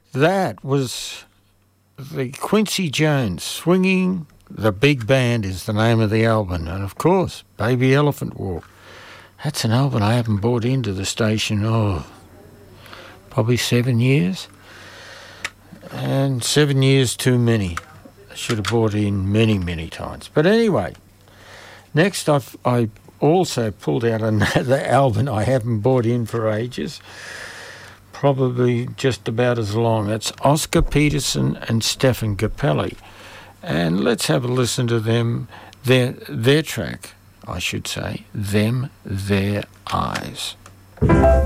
That was the Quincy Jones, Swinging the Big Band is the name of the album. And, of course, Baby Elephant Walk. That's an album I haven't brought into the station, probably 7 years. And 7 years too many. I should have brought it in many, many times. But anyway, next I also pulled out another album I haven't brought in for ages, probably just about as long. It's Oscar Peterson and Stefan Grappelli. And let's have a listen to them, their track, I should say, Them, Their Eyes.